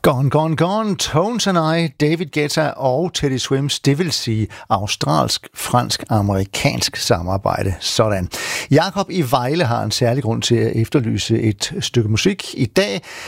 Gone, Gone, Gone, Tones and I, David Guetta og Teddy Swims, det vil sige australsk-fransk-amerikansk samarbejde. Sådan. Jakob i Vejle har en særlig grund til at efterlyse et stykke musik. I dag